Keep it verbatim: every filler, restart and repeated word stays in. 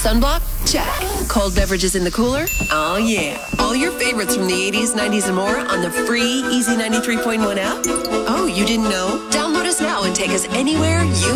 Sunblock? Check. Cold beverages in the cooler? Oh, yeah. All your favorites from the eighties, nineties, and more on the free Easy ninety-three point one app? Oh, you didn't know? Download us now and take us anywhere you